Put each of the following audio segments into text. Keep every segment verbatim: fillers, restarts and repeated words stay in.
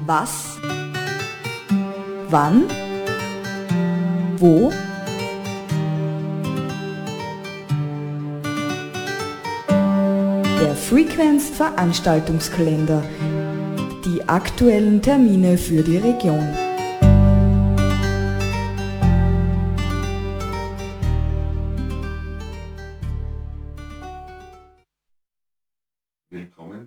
Was? Wann? Wo? Der Frequenz Veranstaltungskalender. Die aktuellen Termine für die Region. Willkommen.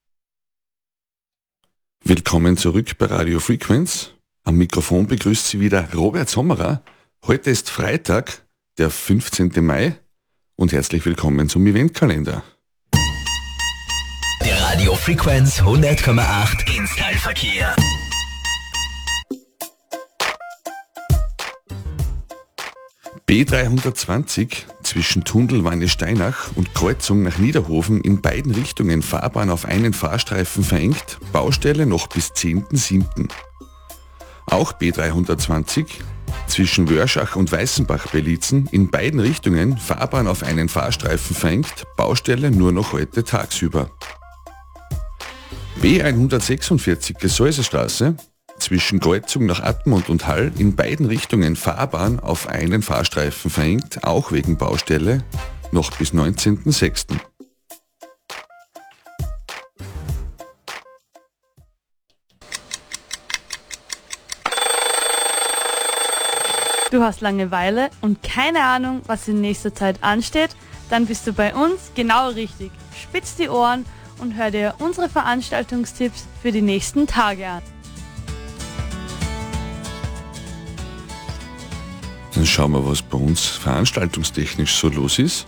Willkommen zurück bei Radio Frequenz. Am Mikrofon begrüßt Sie wieder Robert Sommerer. Heute ist Freitag, der fünfzehnten Mai und herzlich willkommen zum Eventkalender. Der Radio Frequenz hundert Komma acht Installverkehr. B dreihundertzwanzig zwischen Tunnel-Wanne-Steinach und Kreuzung nach Niederhofen in beiden Richtungen Fahrbahn auf einen Fahrstreifen verengt, Baustelle noch bis zehnten siebten Auch B dreihundertzwanzig zwischen Wörschach und Weißenbach-Bellitzen in beiden Richtungen Fahrbahn auf einen Fahrstreifen verengt, Baustelle nur noch heute tagsüber. B hundertsechsundvierzig Gesäusestraße zwischen Kreuzung nach Admont und Hall in beiden Richtungen Fahrbahn auf einen Fahrstreifen verengt, auch wegen Baustelle, noch bis neunzehnten sechsten Du hast Langeweile und keine Ahnung, was in nächster Zeit ansteht? Dann bist du bei uns genau richtig. Spitz die Ohren und hör dir unsere Veranstaltungstipps für die nächsten Tage an. Dann schauen wir, was bei uns veranstaltungstechnisch so los ist.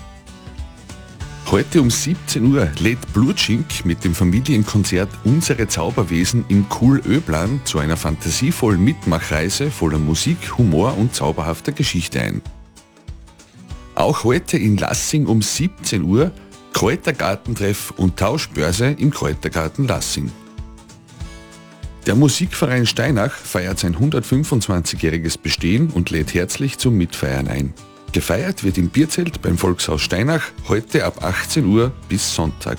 Heute um siebzehn Uhr lädt Blutschink mit dem Familienkonzert Unsere Zauberwesen im Kuhl-Ö-Plan zu einer fantasievollen Mitmachreise voller Musik, Humor und zauberhafter Geschichte ein. Auch heute in Lassing um siebzehn Uhr Kräutergartentreff und Tauschbörse im Kräutergarten Lassing. Der Musikverein Steinach feiert sein hundertfünfundzwanzigjähriges Bestehen und lädt herzlich zum Mitfeiern ein. Gefeiert wird im Bierzelt beim Volkshaus Steinach heute ab achtzehn Uhr bis Sonntag.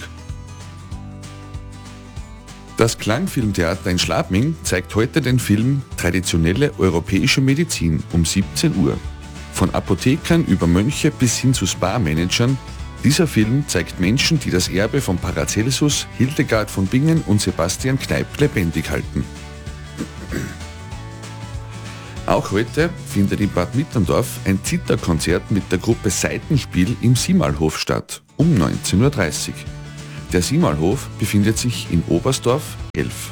Das Klangfilmtheater in Schlabming zeigt heute den Film Traditionelle europäische Medizin um siebzehn Uhr. Von Apothekern über Mönche bis hin zu Spa-Managern. Dieser Film zeigt Menschen, die das Erbe von Paracelsus, Hildegard von Bingen und Sebastian Kneipp lebendig halten. Auch heute findet in Bad Mitterndorf ein Zitherkonzert mit der Gruppe Seitenspiel im Simalhof statt, um neunzehn Uhr dreißig. Der Simalhof befindet sich in Oberstdorf elf.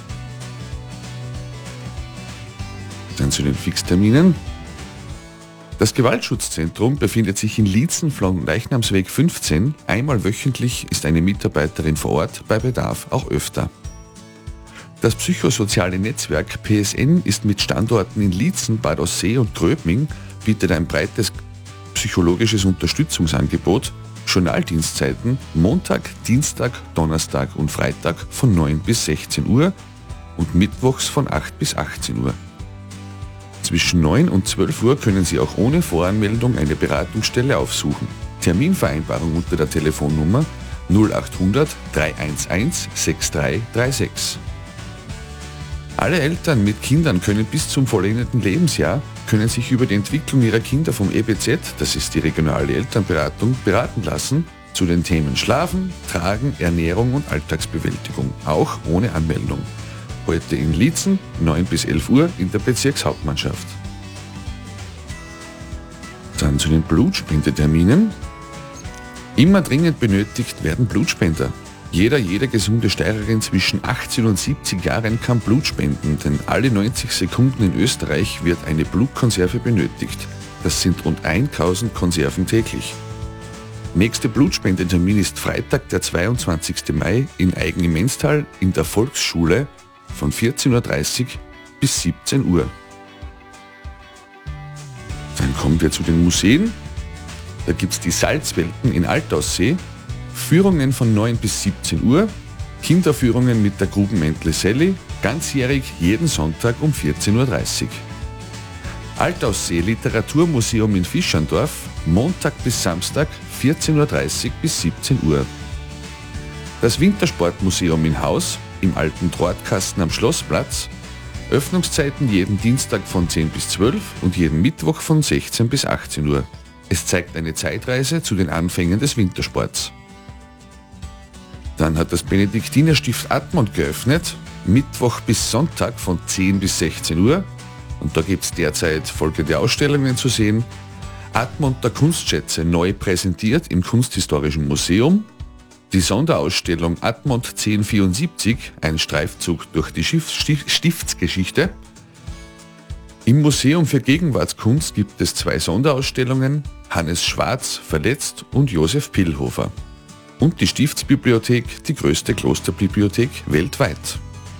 Dann zu den Fixterminen. Das Gewaltschutzzentrum befindet sich in Liezen vom Leichnamsweg fünfzehn. Einmal wöchentlich ist eine Mitarbeiterin vor Ort, bei Bedarf auch öfter. Das psychosoziale Netzwerk P S N ist mit Standorten in Liezen, Bad Aussee und Gröbming, bietet ein breites psychologisches Unterstützungsangebot, Journaldienstzeiten Montag, Dienstag, Donnerstag und Freitag von neun bis sechzehn Uhr und mittwochs von acht bis achtzehn Uhr. Zwischen neun und zwölf Uhr können Sie auch ohne Voranmeldung eine Beratungsstelle aufsuchen. Terminvereinbarung unter der Telefonnummer null achthundert dreihundertzehn sechs drei drei sechs. Alle Eltern mit Kindern können bis zum vollendeten Lebensjahr können sich über die Entwicklung ihrer Kinder vom E B Z, das ist die regionale Elternberatung, beraten lassen zu den Themen Schlafen, Tragen, Ernährung und Alltagsbewältigung, auch ohne Anmeldung. Heute in Liezen, neun bis elf Uhr in der Bezirkshauptmannschaft. Dann zu den Blutspendeterminen. Immer dringend benötigt werden Blutspender. Jeder, jede gesunde Steirerin zwischen achtzehn und siebzig Jahren kann Blut spenden, denn alle neunzig Sekunden in Österreich wird eine Blutkonserve benötigt. Das sind rund tausend Konserven täglich. Nächster Blutspendetermin ist Freitag, der zweiundzwanzigsten Mai in Aigen im Menztal in der Volksschule von vierzehn Uhr dreißig bis siebzehn Uhr. Dann kommen wir zu den Museen. Da gibt es die Salzwelten in Altaussee, Führungen von neun bis siebzehn Uhr, Kinderführungen mit der Grubenmäntle Sally, ganzjährig jeden Sonntag um vierzehn Uhr dreißig. Altaussee Literaturmuseum in Fischandorf, Montag bis Samstag vierzehn Uhr dreißig bis siebzehn Uhr. Das Wintersportmuseum in Haus, im alten Drahtkasten am Schlossplatz. Öffnungszeiten jeden Dienstag von zehn bis zwölf und jeden Mittwoch von sechzehn bis achtzehn Uhr. Es zeigt eine Zeitreise zu den Anfängen des Wintersports. Dann hat das Benediktinerstift Admont geöffnet, Mittwoch bis Sonntag von zehn bis sechzehn Uhr. Und da gibt es derzeit folgende Ausstellungen zu sehen. Admont der Kunstschätze neu präsentiert im Kunsthistorischen Museum. Die Sonderausstellung Admont zehn vierundsiebzig, ein Streifzug durch die Stiftsgeschichte. Im Museum für Gegenwartskunst gibt es zwei Sonderausstellungen, Hannes Schwarz, Verletzt und Josef Pillhofer. Und die Stiftsbibliothek, die größte Klosterbibliothek weltweit.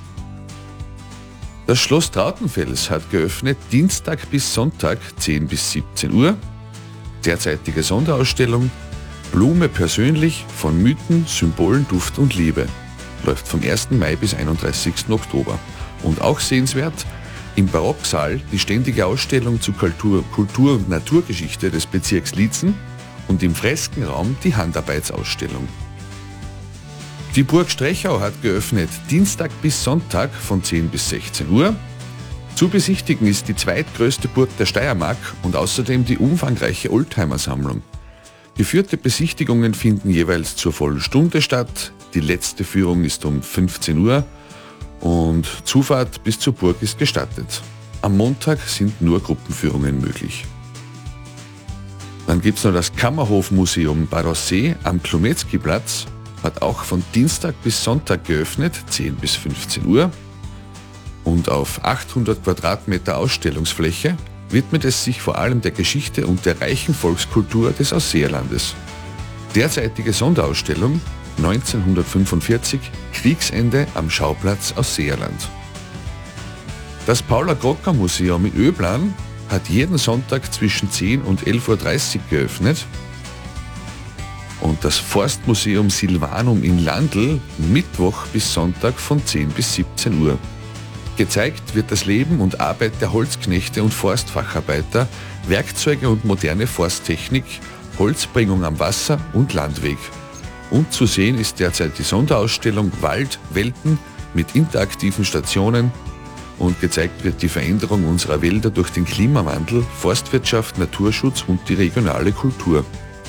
Das Schloss Trautenfels hat geöffnet Dienstag bis Sonntag zehn bis siebzehn Uhr. Derzeitige Sonderausstellung Blume persönlich von Mythen, Symbolen, Duft und Liebe. Läuft vom ersten Mai bis einunddreißigsten Oktober. Und auch sehenswert, im Barocksaal die ständige Ausstellung zu Kultur, Kultur- und Naturgeschichte des Bezirks Liezen und im Freskenraum die Handarbeitsausstellung. Die Burg Strechau hat geöffnet Dienstag bis Sonntag von zehn bis sechzehn Uhr. Zu besichtigen ist die zweitgrößte Burg der Steiermark und außerdem die umfangreiche Oldtimer-Sammlung. Geführte Besichtigungen finden jeweils zur vollen Stunde statt. Die letzte Führung ist um fünfzehn Uhr und Zufahrt bis zur Burg ist gestattet. Am Montag sind nur Gruppenführungen möglich. Dann gibt es noch das Kammerhofmuseum Bad Aussee am Klometzki-Platz, hat auch von Dienstag bis Sonntag geöffnet, zehn bis fünfzehn Uhr. Und auf achthundert Quadratmeter Ausstellungsfläche widmet es sich vor allem der Geschichte und der reichen Volkskultur des Ausseerlandes. Derzeitige Sonderausstellung neunzehnhundertfünfundvierzig, Kriegsende am Schauplatz Ausseerland. Das Paula-Grocker-Museum in Öblan hat jeden Sonntag zwischen zehn und elf Uhr dreißig geöffnet und das Forstmuseum Silvanum in Landl Mittwoch bis Sonntag von zehn bis siebzehn Uhr. Gezeigt wird das Leben und Arbeit der Holzknechte und Forstfacharbeiter, Werkzeuge und moderne Forsttechnik, Holzbringung am Wasser und Landweg. Und zu sehen ist derzeit die Sonderausstellung Wald, Welten mit interaktiven Stationen und gezeigt wird die Veränderung unserer Wälder durch den Klimawandel, Forstwirtschaft, Naturschutz und die regionale Kultur.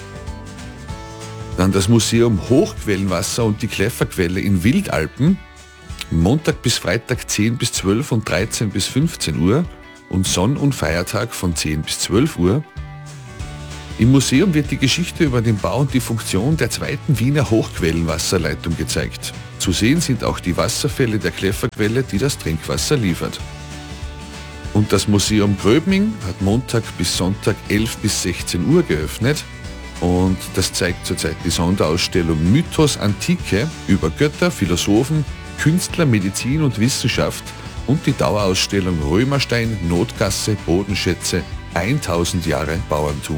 Dann das Museum Hochquellenwasser und die Kläfferquelle in Wildalpen, Montag bis Freitag zehn bis zwölf und dreizehn bis fünfzehn Uhr und Sonn- und Feiertag von zehn bis zwölf Uhr. Im Museum wird die Geschichte über den Bau und die Funktion der zweiten Wiener Hochquellenwasserleitung gezeigt. Zu sehen sind auch die Wasserfälle der Kläfferquelle, die das Trinkwasser liefert. Und das Museum Gröbming hat Montag bis Sonntag elf bis sechzehn Uhr geöffnet und das zeigt zurzeit die Sonderausstellung Mythos Antike über Götter, Philosophen, Künstler, Medizin und Wissenschaft und die Dauerausstellung Römerstein, Notgasse, Bodenschätze, tausend Jahre Bauerntum.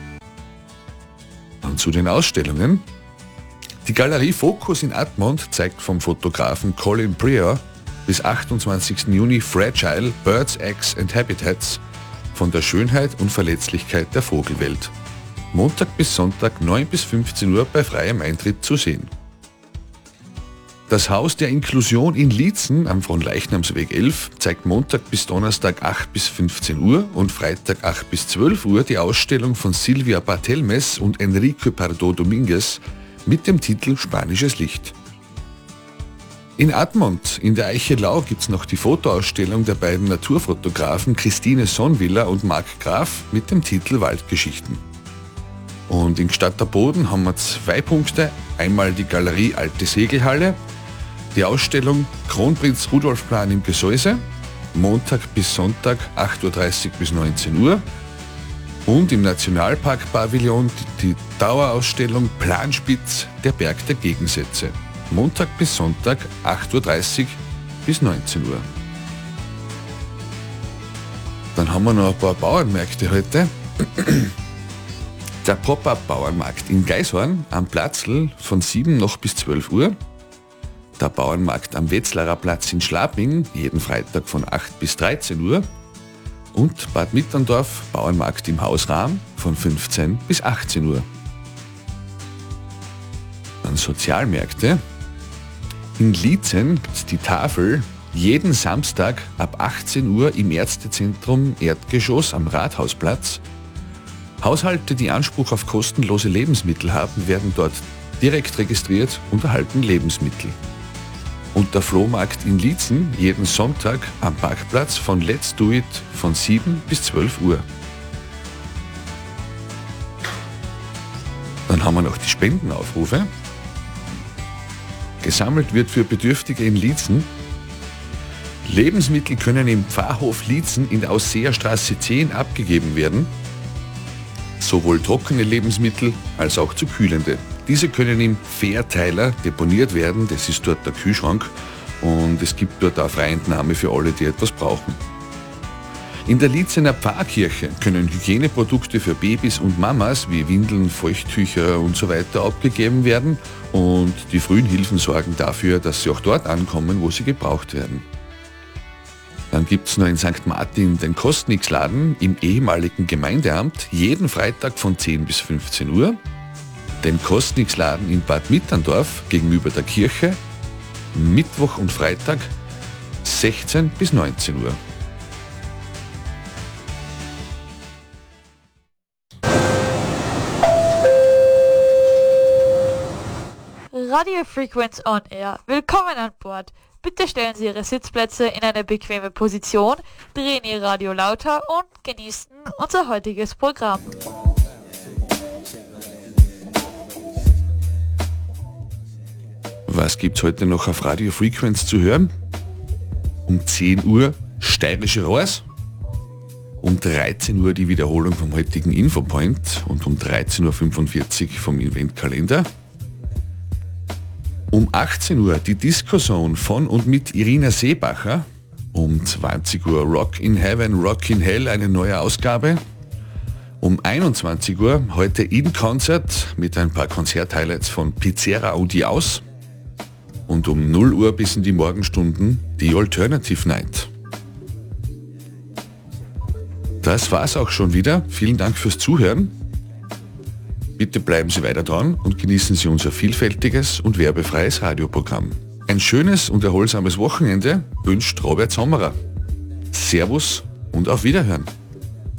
Und zu den Ausstellungen. Die Galerie Focus in Admont zeigt vom Fotografen Colin Breer bis achtundzwanzigsten Juni Fragile, Birds, Eggs and Habitats von der Schönheit und Verletzlichkeit der Vogelwelt. Montag bis Sonntag neun bis fünfzehn Uhr bei freiem Eintritt zu sehen. Das Haus der Inklusion in Liezen am Fronleichnamsweg elf zeigt Montag bis Donnerstag acht bis fünfzehn Uhr und Freitag acht bis zwölf Uhr die Ausstellung von Silvia Bartelmes und Enrique Pardo Dominguez mit dem Titel Spanisches Licht. In Admont in der Eichelau gibt es noch die Fotoausstellung der beiden Naturfotografen Christine Sonnwiller und Marc Graf mit dem Titel Waldgeschichten. Und in Gstatterboden haben wir zwei Punkte, einmal die Galerie Alte Segelhalle, die Ausstellung Kronprinz Rudolfplan im Gesäuse, Montag bis Sonntag acht Uhr dreißig bis neunzehn Uhr und im Nationalpark-Pavillon die Dauerausstellung Planspitz, der Berg der Gegensätze, Montag bis Sonntag acht Uhr dreißig bis neunzehn Uhr. Dann haben wir noch ein paar Bauernmärkte heute. Der Pop-Up-Bauernmarkt in Geishorn am Platzl von sieben noch bis zwölf Uhr. Der Bauernmarkt am Wetzlarer Platz in Schlaping jeden Freitag von acht bis dreizehn Uhr. Und Bad Mitterndorf Bauernmarkt im Haus Rahm von fünfzehn bis achtzehn Uhr. Dann Sozialmärkte. In Liezen gibt es die Tafel jeden Samstag ab achtzehn Uhr im Ärztezentrum Erdgeschoss am Rathausplatz. Haushalte, die Anspruch auf kostenlose Lebensmittel haben, werden dort direkt registriert und erhalten Lebensmittel. Und der Flohmarkt in Liezen jeden Sonntag am Parkplatz von Let's Do It von sieben bis zwölf Uhr. Dann haben wir noch die Spendenaufrufe. Gesammelt wird für Bedürftige in Liezen. Lebensmittel können im Pfarrhof Liezen in der Ausseherstraße zehn abgegeben werden. Sowohl trockene Lebensmittel als auch zu kühlende. Diese können im Verteiler deponiert werden, das ist dort der Kühlschrank und es gibt dort auch Freientnahme für alle, die etwas brauchen. In der Liezener Pfarrkirche können Hygieneprodukte für Babys und Mamas wie Windeln, Feuchttücher und so weiter abgegeben werden und die frühen Hilfen sorgen dafür, dass sie auch dort ankommen, wo sie gebraucht werden. Dann gibt es noch in Sankt Martin den Kostnix-Laden im ehemaligen Gemeindeamt, jeden Freitag von zehn bis fünfzehn Uhr. Den Kostnix-Laden in Bad Mitterndorf gegenüber der Kirche, Mittwoch und Freitag sechzehn bis neunzehn Uhr. Radio Frequenz on Air. Willkommen an Bord. Bitte stellen Sie Ihre Sitzplätze in eine bequeme Position, drehen Ihr Radio lauter und genießen unser heutiges Programm. Was gibt's heute noch auf Radio Frequenz zu hören? Um zehn Uhr Steirische Rohrs, um dreizehn Uhr die Wiederholung vom heutigen Infopoint und um dreizehn Uhr fünfundvierzig vom Eventkalender. Um achtzehn Uhr die Disco-Zone von und mit Irina Seebacher. Um zwanzig Uhr Rock in Heaven, Rock in Hell, eine neue Ausgabe. Um einundzwanzig Uhr heute In Concert mit ein paar Konzert-Highlights von Pizzera und Jaus. Und um null Uhr bis in die Morgenstunden die Alternative Night. Das war's auch schon wieder. Vielen Dank fürs Zuhören. Bitte bleiben Sie weiter dran und genießen Sie unser vielfältiges und werbefreies Radioprogramm. Ein schönes und erholsames Wochenende wünscht Robert Sommerer. Servus und auf Wiederhören.